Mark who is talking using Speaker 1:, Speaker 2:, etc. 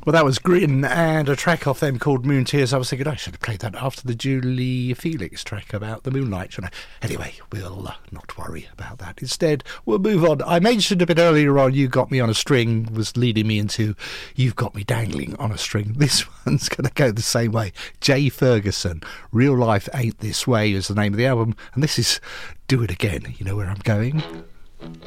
Speaker 1: Well, that was Grin and a track off them called Moon Tears. I was thinking I should have played that after the Julie Felix track about the moonlight, shouldn't I? Anyway, we'll not worry about that. Instead, we'll move on. I mentioned a bit earlier on, You Got Me on a String was leading me into You've Got Me Dangling on a String. This one's going to go the same way. Jay Ferguson, Real Life Ain't This Way is the name of the album, and this is Do It Again. You know where I'm going?